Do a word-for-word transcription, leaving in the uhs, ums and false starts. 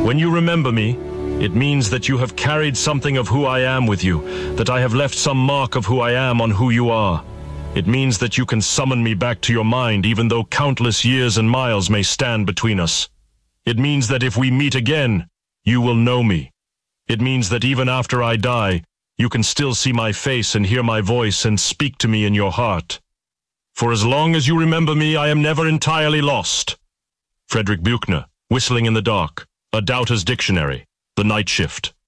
When you remember me, it means that you have carried something of who I am with you, that I have left some mark of who I am on who you are. It means that you can summon me back to your mind even though countless years and miles may stand between us. It means that if we meet again, you will know me. It means that even after I die, you can still see my face and hear my voice and speak to me in your heart. For as long as you remember me, I am never entirely lost. Frederick Buechner, Whistling in the Dark, A Doubter's Dictionary, The Night Shift.